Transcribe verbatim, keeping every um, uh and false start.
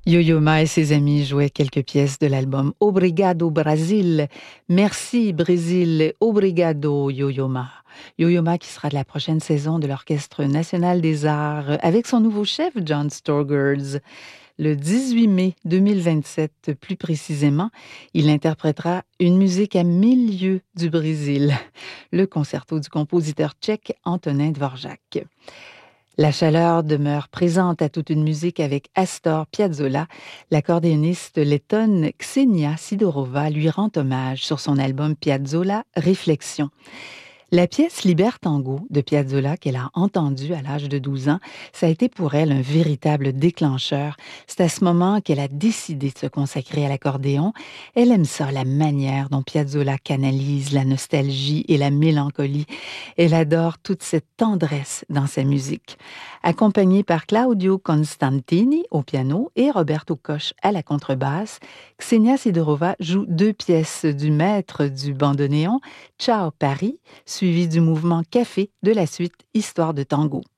Yo-Yo Ma et ses amis jouaient quelques pièces de l'album Obrigado Brasil. Merci Brésil, obrigado Yo-Yo Ma. Yo-Yo Ma qui sera de la prochaine saison de l'Orchestre national des arts avec son nouveau chef John Storgers. Le dix-huit mai deux mille vingt-sept, plus précisément, il interprétera une musique à mille lieues du Brésil, le concerto du compositeur tchèque Antonin Dvorak. La chaleur demeure présente à toute une musique avec Astor Piazzolla. L'accordéoniste lettonne Ksenia Sidorova lui rend hommage sur son album Piazzolla Réflexion. La pièce Liber Tango de Piazzolla qu'elle a entendue à l'âge de douze ans, ça a été pour elle un véritable déclencheur. C'est à ce moment qu'elle a décidé de se consacrer à l'accordéon. Elle aime ça, la manière dont Piazzolla canalise la nostalgie et la mélancolie. Elle adore toute cette tendresse dans sa musique. Accompagnée par Claudio Constantini au piano et Roberto Koch à la contrebasse, Ksenia Sidorova joue deux pièces du maître du bandoneon, Ciao Paris, suivi du mouvement Café de la suite Histoire de tango.